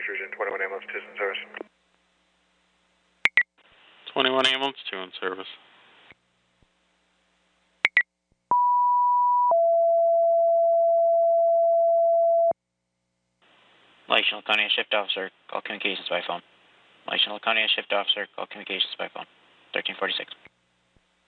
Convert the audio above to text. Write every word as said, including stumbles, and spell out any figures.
intrusion, twenty-one ambulance two in service. twenty-one ambulance two in service. Lakeland Laconia shift officer, call communications by phone. Lakeland Laconia shift officer, call communications by phone. thirteen forty-six.